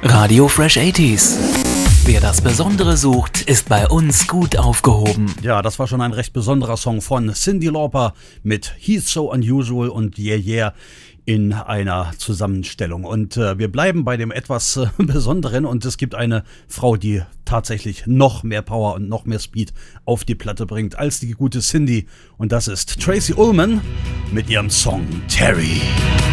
Radio Fresh 80s. Wer das Besondere sucht, ist bei uns gut aufgehoben. Ja, das war schon ein recht besonderer Song von Cyndi Lauper mit He's So Unusual und Yeah Yeah in einer Zusammenstellung. Und wir bleiben bei dem etwas Besonderen und es gibt eine Frau, die tatsächlich noch mehr Power und noch mehr Speed auf die Platte bringt als die gute Cyndi. Und das ist Tracey Ullman mit ihrem Song Terry.